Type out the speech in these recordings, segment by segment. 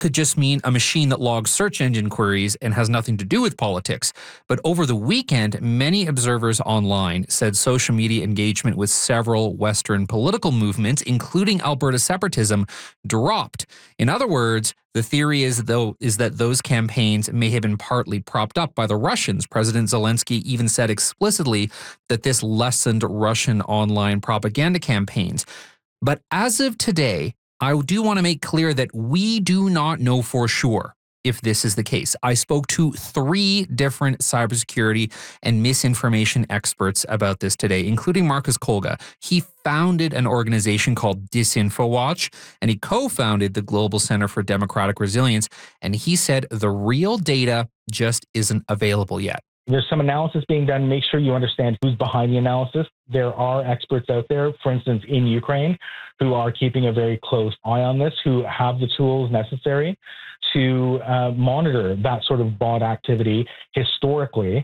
could just mean a machine that logs search engine queries and has nothing to do with politics. But over the weekend, many observers online said social media engagement with several Western political movements, including Alberta separatism, dropped. In other words, the theory is that those campaigns may have been partly propped up by the Russians. President Zelensky even said explicitly that this lessened Russian online propaganda campaigns. But as of today, I do want to make clear that we do not know for sure if this is the case. I spoke to 3 different cybersecurity and misinformation experts about this today, including Marcus Kolga. He founded an organization called DisinfoWatch, and he co-founded the Global Center for Democratic Resilience, and he said the real data just isn't available yet. There's some analysis being done. Make sure you understand who's behind the analysis. There are experts out there, for instance, in Ukraine, who are keeping a very close eye on this, who have the tools necessary to monitor that sort of bot activity historically.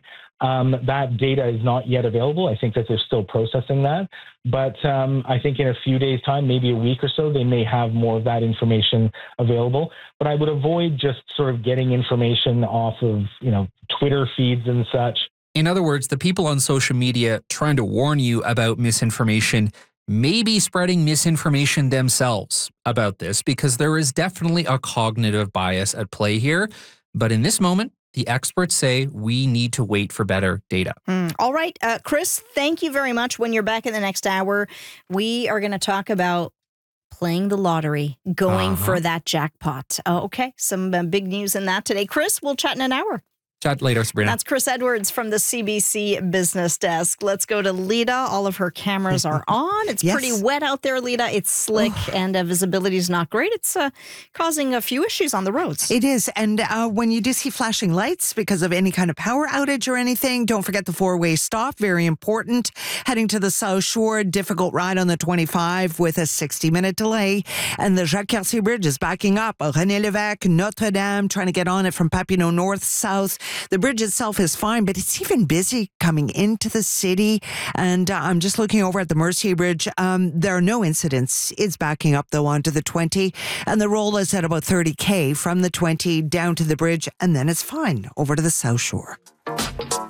That data is not yet available. I think that they're still processing that. But I think in a few days' time, maybe a week or so, they may have more of that information available. But I would avoid just sort of getting information off of, Twitter feeds and such. In other words, the people on social media trying to warn you about misinformation may be spreading misinformation themselves about this, because there is definitely a cognitive bias at play here. But in this moment, the experts say we need to wait for better data. All right, Chris, thank you very much. When you're back in the next hour, we are going to talk about playing the lottery, going for that jackpot. Okay, some big news in that today. Chris, we'll chat in an hour. Chat later, Sabrina. That's Chris Edwards from the CBC Business Desk. Let's go to Lita. All of her cameras are on. It's pretty wet out there, Lita. It's slick and visibility is not great. It's causing a few issues on the roads. It is. And when you do see flashing lights because of any kind of power outage or anything, don't forget the 4-way stop. Very important. Heading to the South Shore, difficult ride on the 25 with a 60-minute delay. And the Jacques-Cartier Bridge is backing up. René Lévesque, Notre-Dame, trying to get on it from Papineau North, South. The bridge itself is fine, but it's even busy coming into the city. And I'm just looking over at the Mercier Bridge. There are no incidents. It's backing up, though, onto the 20. And the roll is at about 30K from the 20 down to the bridge. And then it's fine over to the South Shore.